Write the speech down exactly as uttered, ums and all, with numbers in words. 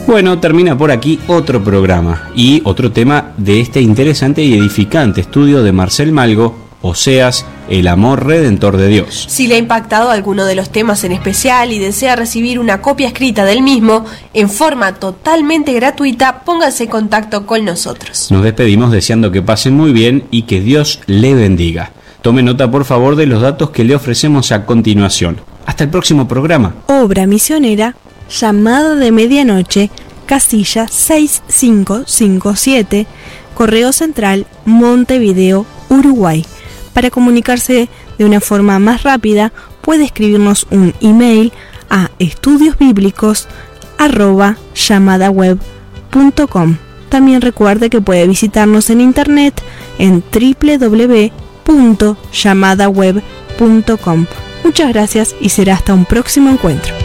Bueno, termina por aquí otro programa y otro tema de este interesante y edificante estudio de Marcel Malgo, Oseas, el amor redentor de Dios. Si le ha impactado alguno de los temas en especial y desea recibir una copia escrita del mismo en forma totalmente gratuita, póngase en contacto con nosotros. Nos despedimos deseando que pasen muy bien y que Dios le bendiga. Tome nota por favor de los datos que le ofrecemos a continuación. Hasta el próximo programa. Obra misionera, Llamada de Medianoche, casilla seis cinco cinco siete, Correo Central, Montevideo, Uruguay. Para comunicarse de una forma más rápida, puede escribirnos un email a estudiosbíblicos arroba llamadaweb punto com. También recuerde que puede visitarnos en internet en doble u doble u doble u punto llamadaweb punto com. Muchas gracias y será hasta un próximo encuentro.